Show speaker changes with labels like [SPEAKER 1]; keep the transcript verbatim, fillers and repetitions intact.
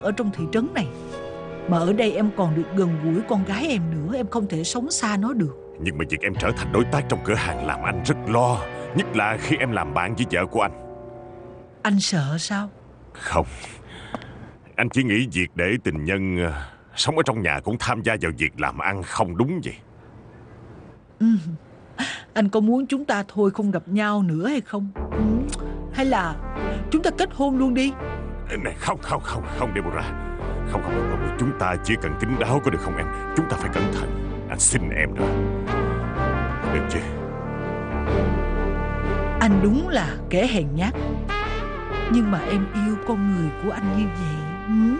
[SPEAKER 1] ở trong thị trấn này. Mà ở đây em còn được gần gũi con gái em nữa. Em không thể sống xa nó được.
[SPEAKER 2] Nhưng mà việc em trở thành đối tác trong cửa hàng làm anh rất lo. Nhất là khi em làm bạn với vợ của anh.
[SPEAKER 1] Anh sợ sao?
[SPEAKER 2] Không, anh chỉ nghĩ việc để tình nhân uh, sống ở trong nhà cũng tham gia vào việc làm ăn không đúng vậy.
[SPEAKER 1] Ừ. Anh có muốn chúng ta thôi không gặp nhau nữa hay không? Ừ. Hay là chúng ta kết hôn luôn đi?
[SPEAKER 2] Này, không không không không Deborah. Không không không, chúng ta chỉ cần kín đáo có được không em? Chúng ta phải cẩn thận. Anh xin em rồi. Được chứ?
[SPEAKER 1] Anh đúng là kẻ hèn nhát, nhưng mà em yêu con người của anh như vậy. Ừ.